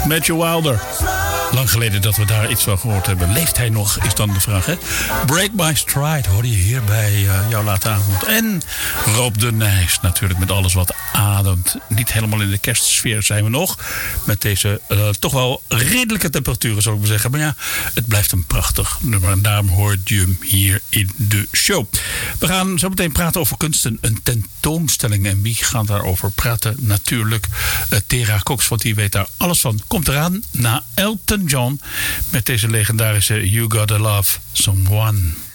Matthew Wilder. Lang geleden dat we daar iets van gehoord hebben. Leeft hij nog, is dan de vraag, hè? Break My Stride hoorde je hier bij jouw late avond. En Rob de Nijs natuurlijk met alles wat ademt. Niet helemaal in de kerstsfeer zijn we nog. Met deze toch wel redelijke temperaturen, zou ik maar zeggen. Maar ja, het blijft een prachtig nummer. En daarom hoort je hem hier in de show. We gaan zo meteen praten over kunsten. Een tentoonstelling. En wie gaat daarover praten? Natuurlijk Tera Cox, want die weet daar alles van. Komt eraan na Elton John met deze legendarische You Gotta Love Someone.